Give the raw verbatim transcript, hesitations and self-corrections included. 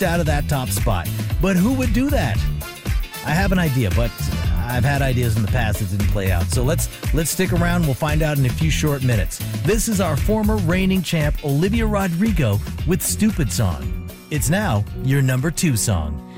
out of that top spot. But who would do that? I have an idea, but I've had ideas in the past that didn't play out. So let's let's stick around. We'll find out in a few short minutes. This is our former reigning champ, Olivia Rodrigo, with Stupid Song. It's now your number two song.